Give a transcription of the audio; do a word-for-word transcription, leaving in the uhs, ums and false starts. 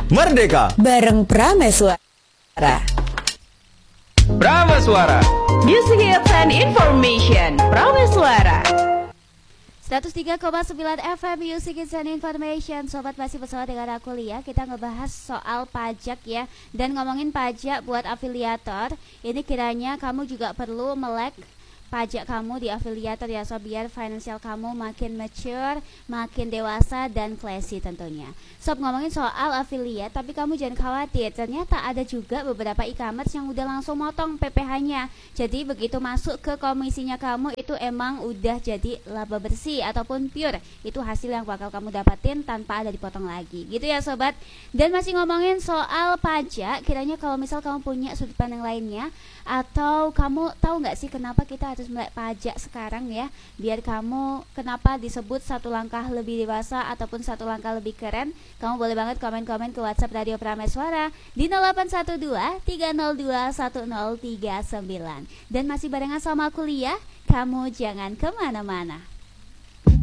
Merdeka bareng Prameswara. Prameswara Music Hits and Information Prameswara seratus tiga koma sembilan F M Music Hits and Information. Sobat masih bersama dengan aku Lia. Kita ngebahas soal pajak ya. Dan ngomongin pajak buat afiliator, ini kiranya kamu juga perlu melek pajak kamu di afiliator ya, so biar financial kamu makin mature, makin dewasa dan classy tentunya. Sob, ngomongin soal affiliate, tapi kamu jangan khawatir, ternyata ada juga beberapa e-commerce yang udah langsung motong P P H-nya. Jadi begitu masuk ke komisinya kamu itu emang udah jadi laba bersih ataupun pure. Itu hasil yang bakal kamu dapatin tanpa ada dipotong lagi. Gitu ya sobat. Dan masih ngomongin soal pajak, kiranya kalau misal kamu punya sudut pandang lainnya, atau kamu tahu nggak sih kenapa kita harus melek pajak sekarang ya, biar kamu kenapa disebut satu langkah lebih dewasa ataupun satu langkah lebih keren, kamu boleh banget komen-komen ke WhatsApp Radio Prameswara di nol delapan satu dua tiga nol dua satu nol tiga sembilan. Dan masih barengan sama aku Lia, kamu jangan kemana-mana.